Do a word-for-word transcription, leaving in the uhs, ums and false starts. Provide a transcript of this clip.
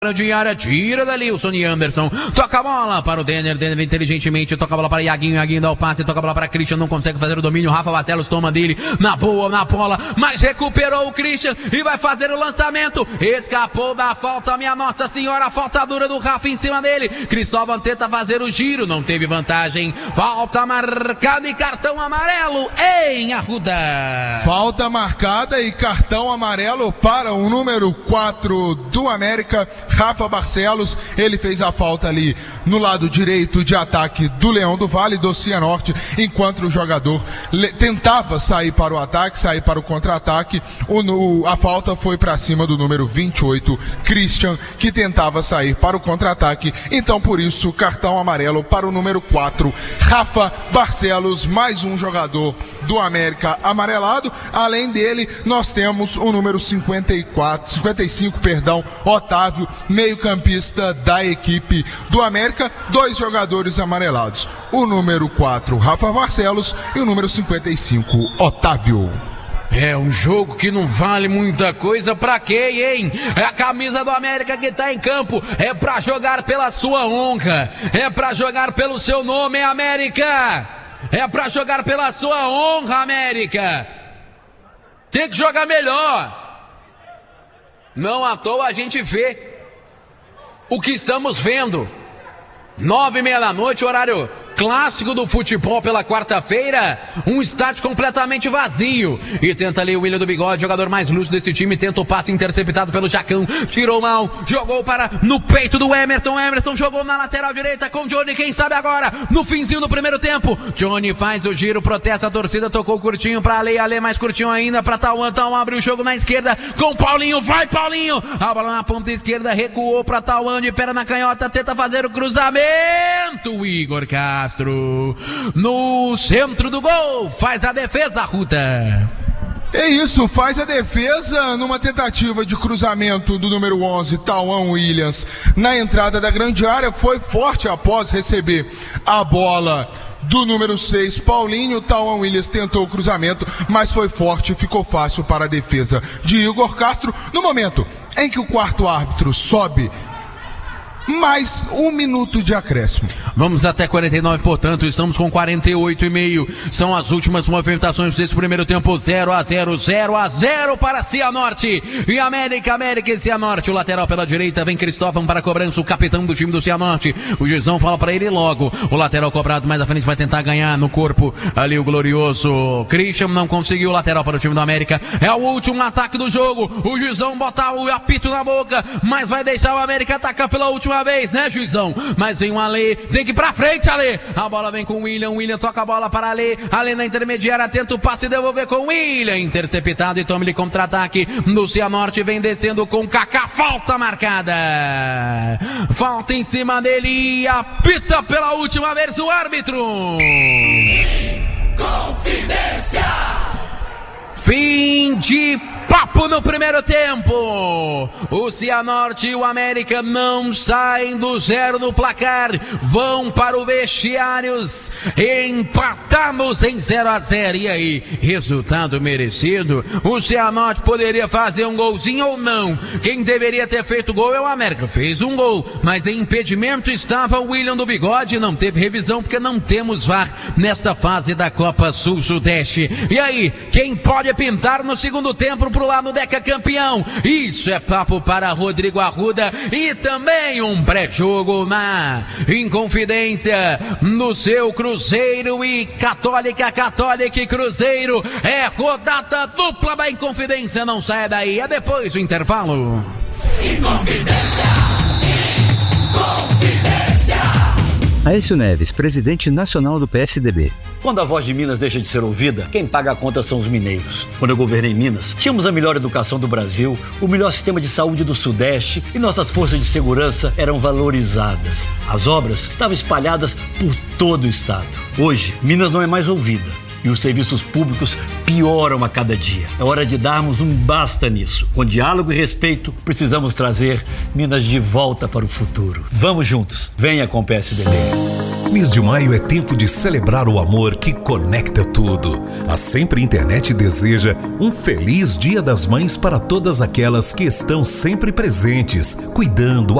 de área, tira dali o Sony Anderson, toca a bola para o Denner, Denner inteligentemente toca a bola para Iaguinho, Iaguinho dá o passe, toca a bola para Christian, não consegue fazer o domínio, Rafa Barcelos toma dele, na boa, na bola, mas recuperou o Christian e vai fazer o lançamento, escapou da falta, minha Nossa Senhora, falta dura do Rafa em cima dele, Cristóvão tenta fazer o giro, não teve vantagem, falta marcada e cartão amarelo em Arruda. Falta marcada e cartão amarelo para o número quatro do América, Rafa Barcelos. Ele fez a falta ali no lado direito de ataque do Leão do Vale, do Cianorte, enquanto o jogador tentava sair para o ataque, sair para o contra-ataque. O, a falta foi para cima do número vinte e oito, Christian, que tentava sair para o contra-ataque. Então, por isso, cartão amarelo para o número quatro, Rafa Barcelos, mais um jogador do América amarelado. Além dele, nós temos o número cinquenta e quatro, cinquenta e cinco, perdão, Otávio, meio-campista da equipe do América, dois jogadores amarelados. O número quatro, Rafa Barcelos, e o número cinquenta e cinco, Otávio. É um jogo que não vale muita coisa, pra quê, hein? É a camisa do América que tá em campo, é pra jogar pela sua honra, é pra jogar pelo seu nome, América! É pra jogar pela sua honra, América! Tem que jogar melhor! Não à toa a gente vê o que estamos vendo. Nove e meia da noite, horário clássico do futebol pela quarta-feira, um estádio completamente vazio, e tenta ali o William do Bigode, jogador mais lúcido desse time, tenta o passe interceptado pelo Jacão, tirou mal, jogou para no peito do Emerson, Emerson jogou na lateral direita com Johnny, quem sabe agora, no finzinho do primeiro tempo, Johnny faz o giro, protesta a torcida, tocou curtinho pra Ale, Ale mais curtinho ainda pra Tauan, Tauan abriu o jogo na esquerda com Paulinho, vai Paulinho, a bola na ponta esquerda, recuou pra Tauan, de perna canhota, tenta fazer o cruzamento, o Igor Castro no centro do gol, faz a defesa, Ruta. É isso, faz a defesa numa tentativa de cruzamento do número onze, Tauan Williams, na entrada da grande área, foi forte após receber a bola do número seis, Paulinho. Tauan Williams tentou o cruzamento, mas foi forte, ficou fácil para a defesa de Igor Castro, no momento em que o quarto árbitro sobe mais um minuto de acréscimo. Vamos até quarenta e nove, portanto, estamos com quarenta e oito e meio. São as últimas movimentações desse primeiro tempo. zero a zero, zero a zero para Cianorte e América, América e Cianorte. O lateral pela direita, vem Cristóvão para a cobrança, o capitão do time do Cianorte. O Gizão fala para ele logo. O lateral cobrado mais à frente vai tentar ganhar no corpo ali o glorioso Christian, não conseguiu. O lateral para o time do América. É o último ataque do jogo. O Gizão bota o apito na boca, mas vai deixar o América atacar pela última vez, né, Juizão? Mas vem o Ale, tem que ir pra frente, Ale. A bola vem com o William, William toca a bola para Ale, Ale na intermediária, tenta o passe e devolver com o William, interceptado e toma ele contra-ataque no Cianorte, vem descendo com Kaká, falta marcada, falta em cima dele e apita pela última vez o árbitro. Confidência. Fim de papo no primeiro tempo. O Cianorte e o América não saem do zero no placar, vão para o vestiários, empatamos em zero a zero. E aí, resultado merecido? O Cianorte poderia fazer um golzinho ou não? Quem deveria ter feito gol é o América, fez um gol, mas em impedimento estava o William do Bigode, não teve revisão porque não temos V A R nesta fase da Copa Sul-Sudeste. E aí, quem pode pintar no segundo tempo pro lado Deca campeão? Isso é papo para Rodrigo Arruda e também um pré-jogo na Inconfidência no seu Cruzeiro e Católica, Católica e Cruzeiro. É rodada dupla da Inconfidência, não saia daí, é depois do intervalo. Inconfidência, Inconfidência. Aécio Neves, presidente nacional do P S D B. Quando a voz de Minas deixa de ser ouvida, quem paga a conta são os mineiros. Quando eu governei Minas, tínhamos a melhor educação do Brasil, o melhor sistema de saúde do Sudeste e nossas forças de segurança eram valorizadas. As obras estavam espalhadas por todo o estado. Hoje, Minas não é mais ouvida e os serviços públicos pioram a cada dia. É hora de darmos um basta nisso. Com diálogo e respeito, precisamos trazer Minas de volta para o futuro. Vamos juntos. Venha com o P S D B. Mês de maio é tempo de celebrar o amor que conecta tudo. A Sempre Internet deseja um feliz Dia das Mães para todas aquelas que estão sempre presentes, cuidando,